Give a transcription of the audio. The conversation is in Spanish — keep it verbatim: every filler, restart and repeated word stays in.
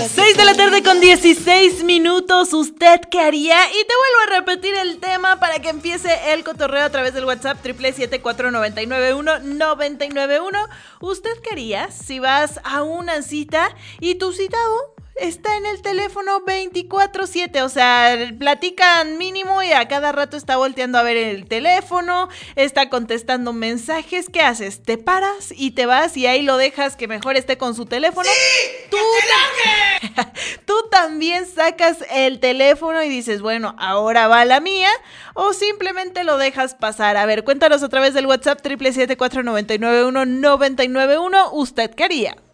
seis de la tarde con dieciséis minutos. ¿Usted qué haría? Y te vuelvo a repetir el tema para que empiece el cotorreo a través del WhatsApp triple siete cuatro nueve nueve uno nueve nueve uno. ¿Usted qué haría si vas a una cita y tu citado está en el teléfono veinticuatro siete? O sea, platican mínimo y a cada rato está volteando a ver el teléfono, está contestando mensajes. ¿Qué haces? ¿Te paras y te vas y ahí lo dejas que mejor esté con su teléfono? ¡Sí! ¿Tú, ta- tú también sacas el teléfono y dices, bueno, ahora va la mía? ¿O simplemente lo dejas pasar? A ver, cuéntanos a través del WhatsApp triple siete cuatro nueve nueve uno nueve nueve uno. ¿Usted qué haría?